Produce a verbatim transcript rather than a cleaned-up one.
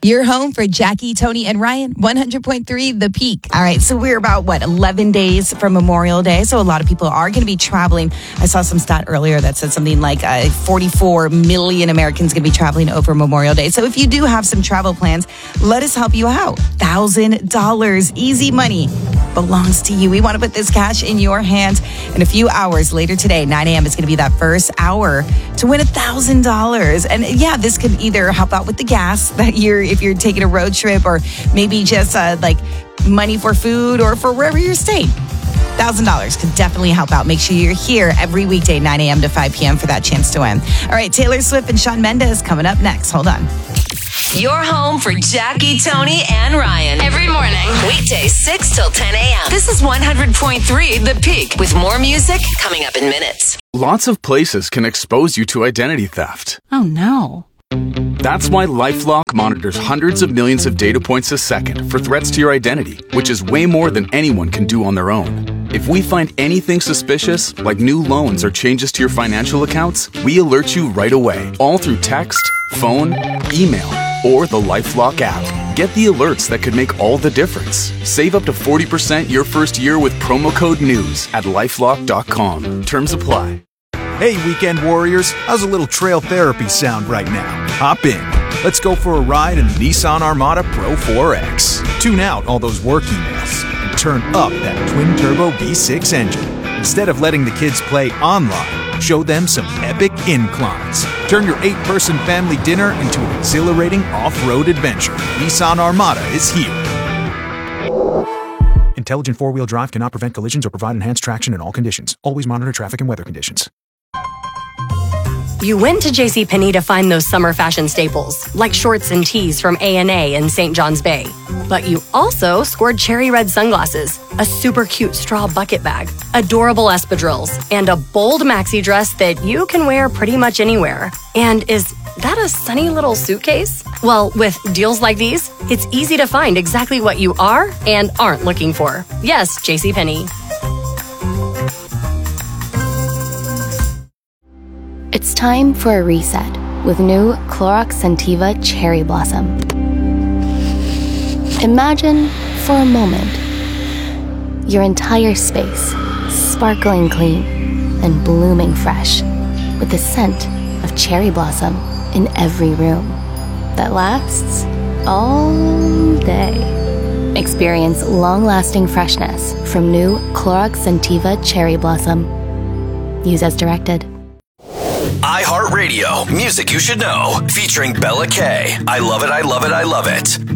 Your home for Jackie, Tony, and Ryan, one hundred point three The Peak. All right, so we're about, what, eleven days from Memorial Day, so a lot of people are going to be traveling. I saw some stat earlier that said something like uh, forty-four million Americans going to be traveling over Memorial Day. So if you do have some travel plans, let us help you out. one thousand dollars, easy money, belongs to you. We want to put this cash in your hands. In a few hours later today, nine a.m., it's going to be that first hour to win one thousand dollars. And yeah, this could either help out with the gas that you're, if you're taking a road trip, or maybe just uh, like money for food or for wherever you're staying. one thousand dollars could definitely help out. Make sure you're here every weekday, nine a.m. to five p.m. for that chance to win. All right, Taylor Swift and Shawn Mendes coming up next. Hold on. Your home for Jackie, Tony, and Ryan. Every morning. Weekdays six till ten a.m. This is one hundred point three The Peak, with more music coming up in minutes. Lots of places can expose you to identity theft. Oh, no. That's why LifeLock monitors hundreds of millions of data points a second for threats to your identity, which is way more than anyone can do on their own. If we find anything suspicious, like new loans or changes to your financial accounts, we alert you right away, all through text, phone, email, or the LifeLock app. Get the alerts that could make all the difference. Save up to forty percent your first year with promo code NEWS at lifelock dot com. Terms apply. Hey, weekend warriors, how's a little trail therapy sound right now? Hop in. Let's go for a ride in the Nissan Armada Pro four X. Tune out all those work emails and turn up that twin-turbo V six engine. Instead of letting the kids play online, show them some epic inclines. Turn your eight-person family dinner into an exhilarating off-road adventure. Nissan Armada is here. Intelligent four-wheel drive cannot prevent collisions or provide enhanced traction in all conditions. Always monitor traffic and weather conditions. You went to JCPenney to find those summer fashion staples, like shorts and tees from A and A in Saint John's Bay. But you also scored cherry red sunglasses, a super cute straw bucket bag, adorable espadrilles, and a bold maxi dress that you can wear pretty much anywhere. And is that a sunny little suitcase? Well, with deals like these, it's easy to find exactly what you are and aren't looking for. Yes, JCPenney. It's time for a reset with new Clorox Scentiva Cherry Blossom. Imagine, for a moment, your entire space sparkling clean and blooming fresh with the scent of cherry blossom in every room that lasts all day. Experience long-lasting freshness from new Clorox Scentiva Cherry Blossom. Use as directed. iHeartRadio, music you should know, featuring Bella K. I love it, I love it, I love it.